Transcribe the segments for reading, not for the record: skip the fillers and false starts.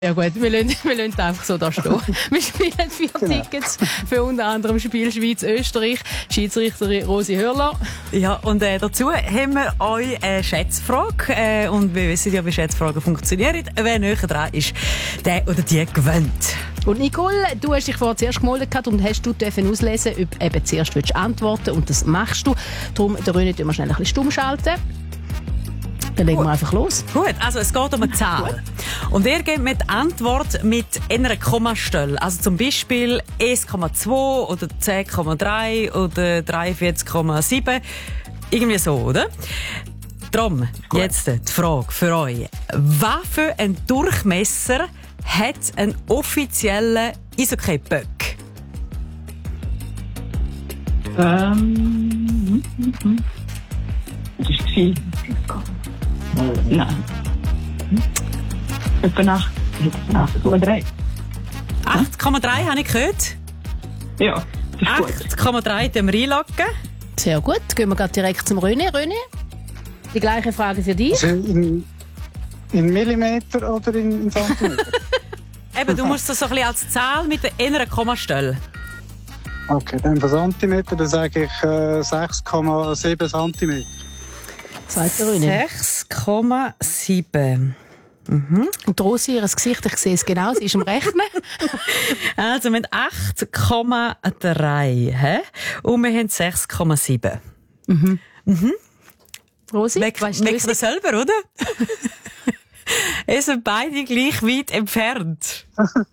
Ja gut, wir lassen einfach so da stehen. Wir spielen 4 Tickets für unter anderem Spiel Schweiz-Österreich. Schiedsrichterin Rosi Hörler. Ja, und dazu haben wir euch eine Schätzfrage. Und wir wissen ja, wie Schätzfragen funktionieren. Wer näher dran ist, der oder die gewinnt. Und Nicole, du hast dich vorher zuerst gemeldet und hast du auslesen, ob eben zuerst antworten willst. Und das machst du. Darum, der René, wir schnell ein bisschen stumm schalten. Dann legen wir einfach los. Gut, also es geht um eine Zahl. Und ihr gebt mir die Antwort mit einer Kommastelle. Also zum Beispiel 1,2 oder 10,3 oder 43,7. Irgendwie so, oder? Darum, jetzt die Frage für euch. Was für ein Durchmesser hat ein offizieller Eishockey-Puck? Das ist viel. Nein. Etwa 8,3. 8,3 habe ich gehört. Ja, das ist gut. 8,3 können wir einloggen. Sehr gut. Gehen wir gerade direkt zum René. René, die gleiche Frage für dich. Also in Millimeter oder in Zentimeter? Eben, du musst das so ein bisschen als Zahl mit einer Kommastelle. Okay, dann für Zentimeter, dann sage ich 6,7 Zentimeter. Sagt der René. 6,7. Und Rosi, ihr Gesicht, ich sehe es genau, sie ist am Rechnen. Also, wir haben 8,3. Und wir haben 6,7. Rosi, Merkt weißt du das selber, oder? Es sind beide gleich weit entfernt.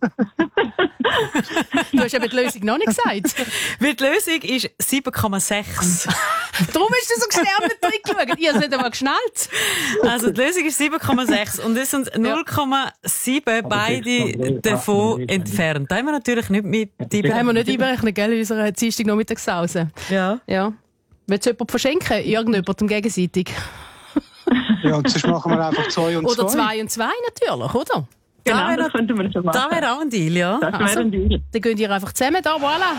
Du hast eben die Lösung noch nicht gesagt. Weil die Lösung ist 7,6. Darum hast du so schnell mit reingeschaut. Ich habe es nicht einmal geschnallt. Also die Lösung ist 7,6 und es sind 0,7 beide davon entfernt. Da haben wir natürlich nicht mit. Da haben wir nicht einberechnet, gell, in unserer Dienstagnachmittagssause. Ja. Ja. Willst du jemanden verschenken? Irgendjemandem gegenseitig? Ja, und sonst machen wir einfach 2 und 2. Oder 2 und 2 natürlich, oder? Genau, das könnten wir so machen. Da wäre auch ein Deal, ja. Das wäre ein Deal. Dann gehen ihr einfach zusammen da, voilà.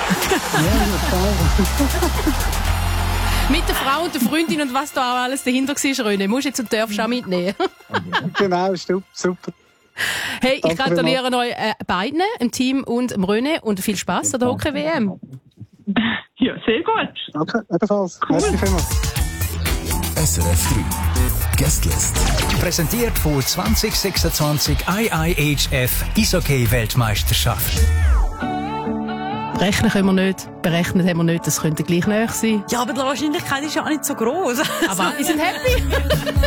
Mit der Frau und der Freundin und was da auch alles dahinter war, René. Musst jetzt und darfst auch mitnehmen. Genau, super. Hey, ich Danke gratuliere euch beiden, dem Team und dem René, und viel Spass an der Hockey-WM. Ja, sehr gut. Danke, ebenfalls. Merci vielmals. SRF 3 Guestlist. Präsentiert von 2026 IIHF Eishockey-Weltmeisterschaft. Rechnen können wir nicht, berechnet haben wir nicht, das könnte gleich näher sein. Ja, aber die Wahrscheinlichkeit ist ja auch nicht so groß. Aber wir sind happy.